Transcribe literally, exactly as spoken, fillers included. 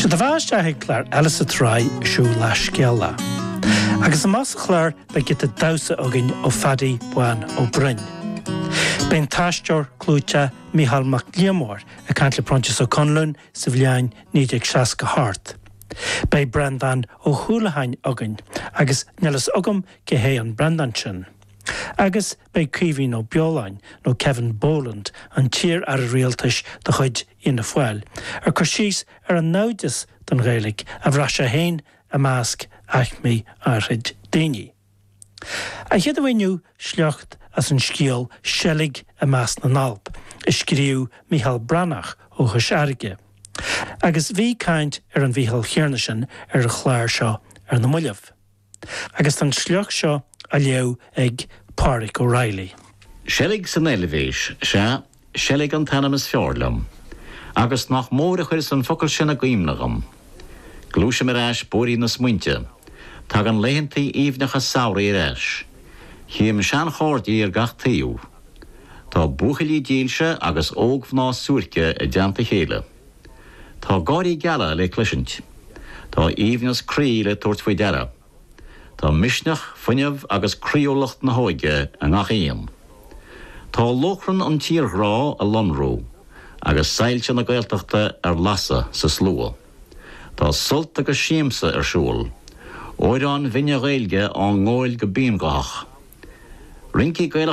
Se de bhaiste a chláir Alice a Try siú leis cealla. Agus a más chláir be get a dausa agin ó fadaí buan ó Bryn. Ben taisteor clúte Micheál Mac Liamór a cantla Prontas ó Conlún sa bhliain nídeag seas go hart. Bei Brendan ó Húlahain agin agus nelas agam go hé an Brendan sin. Agus bei Cíhín ó Beoláin nó Kevin Boland an tír ar a rialtais de chuid ina fáil. Ar chu síos ar an náidas don Gaeilge a bhrá sé héin a másc aithmí áid daoine. A chéad bhainniu sleocht as an scíal Selig a más na nalp, i scríú Micheál Branach ó Chosarige. Agus bhí caint ar an bhíhall chéarna sin ar a chláir seo ar na muileamh. Agus an sleocht seo a leo ag Pádraig O'Reilly. Selig san Elevís, se Selig an Tanamas Fjordlam, agus nach mór a chuir san focail sin a goimnacham. Glúise mar eis bórí na smuinte, tag an lehantaí íbneach a saoraí ar eis. Chím sean chóirdaí ar gach taíú. Tá buchailí díalse agus óg bhná suúrce a deanta chéile. Tá gáirí geala le cluisint. Tá íbneas crí le tuairt faoi deara. Tá misneach, fuinneamh agus críolacht na hóige a nach éon. Tá lóchran an tíorrá a lonrú, agus sailte na Gaeltachta ar lasa sa slua. Tá sult agus siamsa ar siúl, óirán vinne Gaeilge an ngóil go bíam gach. Rincí